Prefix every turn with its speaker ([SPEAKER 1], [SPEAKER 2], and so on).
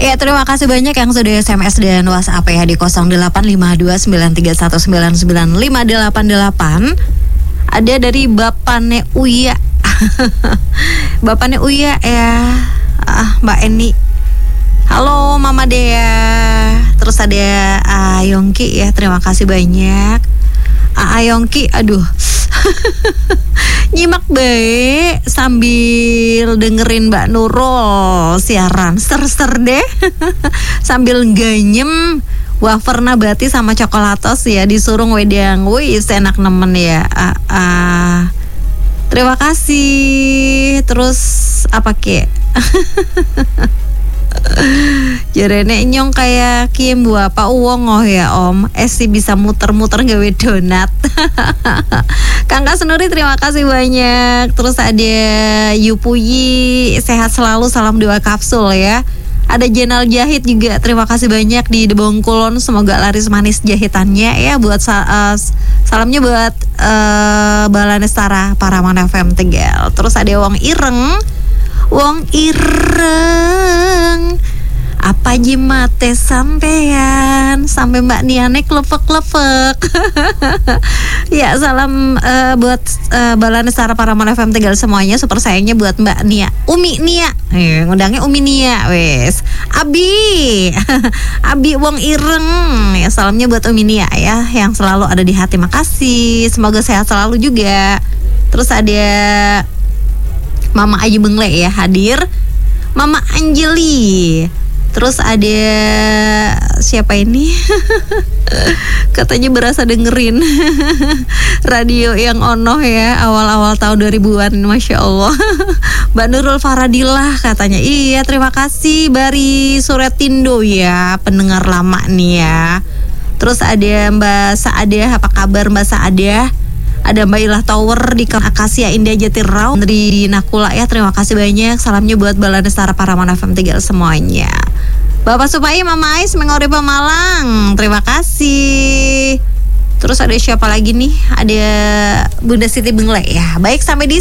[SPEAKER 1] Ya, terima kasih banyak yang sudah SMS dan WhatsApp ya di 085293199588. Ada dari Bapakne Uya. Bapakne Uya ya. Mbak Eni. Halo Mama Dea. Terus ada Ayongki ya, terima kasih banyak. Ayongki, aduh. Nyimak baik sambil dengerin Mbak Nurul siaran ser-ser deh. Sambil ganyem wafer nabati sama coklatos ya, disuruh wedang. Wih, enak nemen ya. Terima kasih. Terus apa ke? Jarene nyong kayak kiem buah apa uang ya om. Sih bisa muter-muter gawe donat. Kakak Senuri terima kasih banyak. Terus ada Yupuyi, sehat selalu, salam 2 kapsul ya. Ada Jenal Jahit juga, terima kasih banyak di Debongkulon, semoga laris manis jahitannya ya. Buat salamnya buat Balanestara Paraman FM Tegal. Terus ada Wong Ireng. Apa jimate sampean sampai Mbak Niane klepek-klepek. Ya, salam buat Balanestara Paraman FM Tegal semuanya. Super sayangnya buat Mbak Nia, Umi Nia. Ngundangnya Umi Nia, wes. Abi Wong Ireng. Ya, salamnya buat Umi Nia ya, yang selalu ada di hati. Makasih. Semoga sehat selalu juga. Terus ada Mama Ayu Bengle ya hadir. Mama Anjeli. Terus ada siapa ini? Katanya berasa dengerin radio yang ono ya awal-awal tahun 2000-an, Masya Allah. Mbak Nurul Faradilah katanya. Iya, terima kasih Bari Suretindo ya, pendengar lama nih ya. Terus ada Mbak Saadah, apa kabar Mbak Saadah? Ada Mbak Ilah Tower di Akasia Indah Jatirau dari Nakula ya, terima kasih banyak. Salamnya buat Balanestara Paraman FM Tegal semuanya. Bapak Supai, Mama Ais Mengori Pemalang, terima kasih. Terus ada siapa lagi nih? Ada Bunda Siti Bengle ya. Baik, sampai di